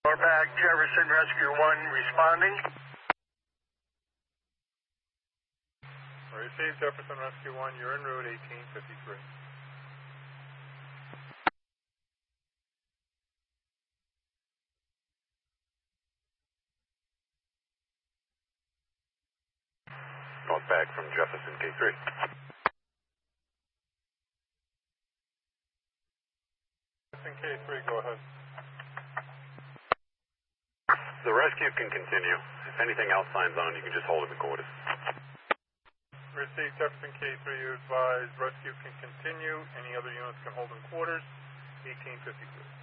Norback, Jefferson Rescue 1 responding. Received, Jefferson Rescue 1, you're en route 1853. Northback from Jefferson K3. Jefferson K3, go ahead. The rescue can continue. If anything else signs on, you can just hold it in quarters. Received, Jefferson K3, you advise rescue can continue. Any other units can hold in quarters. 1853.